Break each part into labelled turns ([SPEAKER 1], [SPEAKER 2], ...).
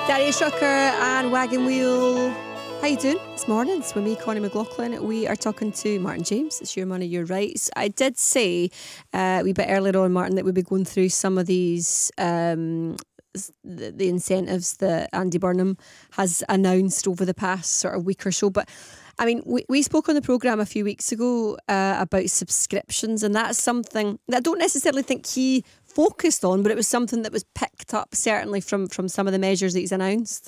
[SPEAKER 1] Darius Rucker and Wagon Wheel. How you doing? This morning it's with me, Connie McLaughlin. We are talking to Martin James. It's Your Money, Your Rights. I did say a wee bit earlier on, Martin, that we'd be going through some of these the incentives that Andy Burnham has announced over the past sort of week or so. But I mean, we spoke on the programme a few weeks ago about subscriptions, and that's something that I don't necessarily think he focused on, but it was something that was picked up certainly from some of the measures that he's announced.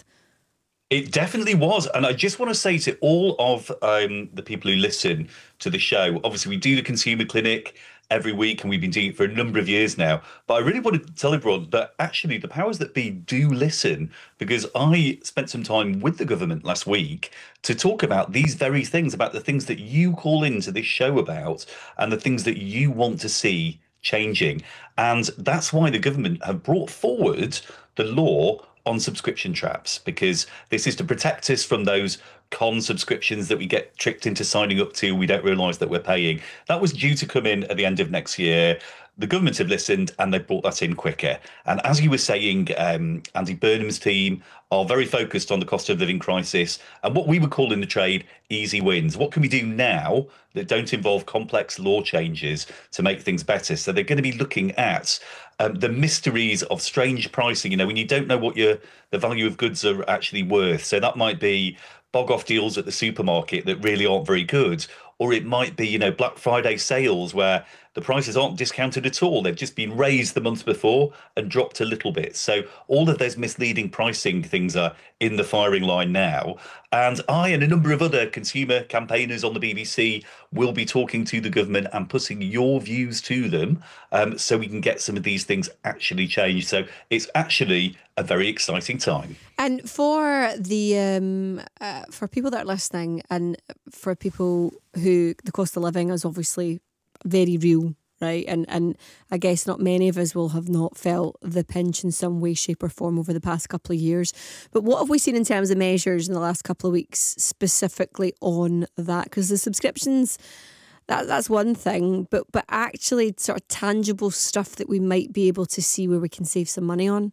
[SPEAKER 2] It definitely was. And I just want to say to all of the people who listen to the show, obviously we do the Consumer Clinic every week and we've been doing it for a number of years now. But I really want to tell everyone that actually the powers that be do listen, because I spent some time with the government last week to talk about these very things, about the things that you call into this show about and the things that you want to see changing. And that's why the government have brought forward the law on subscription traps, because this is to protect us from those con subscriptions that we get tricked into signing up to. We don't realise that we're paying. That was due to come in at the end of next year. The government have listened and they've brought that in quicker. And as you were saying, Andy Burnham's team are very focused on the cost of living crisis and what we would call in the trade easy wins. What can we do now that don't involve complex law changes to make things better? So they're going to be looking at the mysteries of strange pricing, you know, when you don't know what the value of goods are actually worth. So that might be bog off deals at the supermarket that really aren't very good. Or it might be, you know, Black Friday sales where the prices aren't discounted at all. They've just been raised the month before and dropped a little bit. So all of those misleading pricing things are in the firing line now. And I and a number of other consumer campaigners on the BBC will be talking to the government and putting your views to them so we can get some of these things actually changed. So it's actually a very exciting time.
[SPEAKER 1] And for the for people that are listening, and for people who the cost of living is obviously very real, right? And I guess not many of us will have not felt the pinch in some way, shape or form over the past couple of years. But what have we seen in terms of measures in the last couple of weeks specifically on that? Because the subscriptions, that's one thing, but actually sort of tangible stuff that we might be able to see where we can save some money on.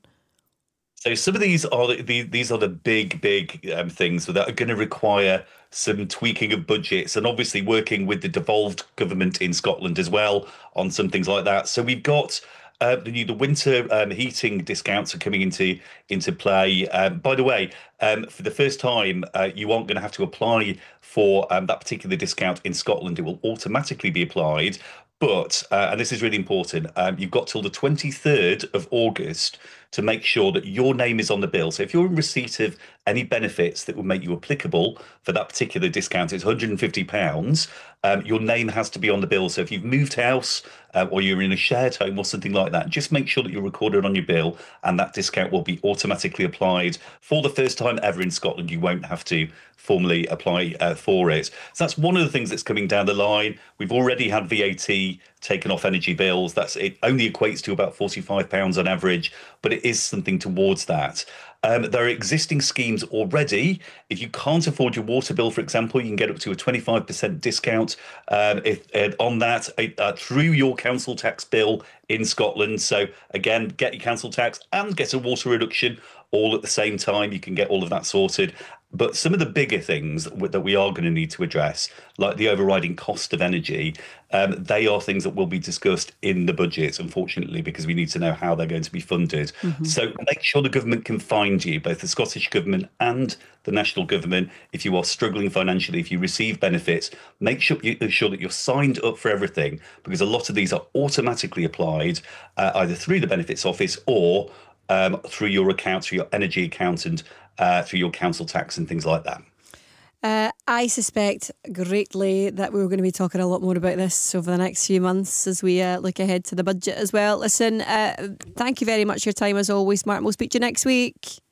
[SPEAKER 2] So some of these are the big things that are going to require some tweaking of budgets, and obviously working with the devolved government in Scotland as well on some things like that. So we've got the winter heating discounts are coming into play. By the way, for the first time, you aren't going to have to apply for that particular discount in Scotland. It will automatically be applied. But, and this is really important, you've got till the 23rd of August to make sure that your name is on the bill. So if you're in receipt of any benefits that will make you applicable for that particular discount, it's £150, your name has to be on the bill. So if you've moved house or you're in a shared home or something like that, just make sure that you're recorded on your bill and that discount will be automatically applied. For the first time ever in Scotland, you won't have to formally apply for it. So that's one of the things that's coming down the line. We've already had VAT taken off energy bills. It only equates to about £45 on average, but it is something towards that. There are existing schemes already. If you can't afford your water bill, for example, you can get up to a 25% discount on that through your council tax bill in Scotland. So again, get your council tax and get a water reduction all at the same time. You can get all of that sorted. But some of the bigger things that we are going to need to address, like the overriding cost of energy, they are things that will be discussed in the budget, unfortunately, because we need to know how they're going to be funded. Mm-hmm. So make sure the government can find you, both the Scottish Government and the national government, if you are struggling financially, if you receive benefits, make sure that you're signed up for everything, because a lot of these are automatically applied either through the Benefits Office or through your account, through your energy account, and through your council tax and things like that.
[SPEAKER 1] I suspect greatly that we're going to be talking a lot more about this over the next few months as we look ahead to the budget as well. Listen, thank you very much for your time as always, Martin. We'll speak to you next week.